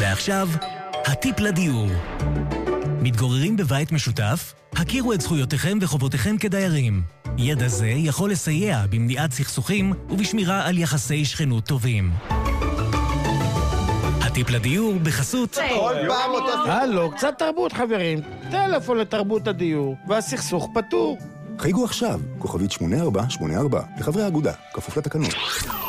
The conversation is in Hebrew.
ועכשיו, הטיפ לדיור. מתגוררים בבית משותף? הכירו את זכויותיכם וחובותיכם כדיירים. ידע זה יכול לסייע במניעת סכסוכים ובשמירה על יחסי שכנות טובים. הטיפ לדיור בחסות... הלו, קצת תרבות חברים. טלפון לתרבות הדיור, והסכסוך פתור. חייגו עכשיו, כוכבית 8484, לחברי האגודה, כפוף לתקנון.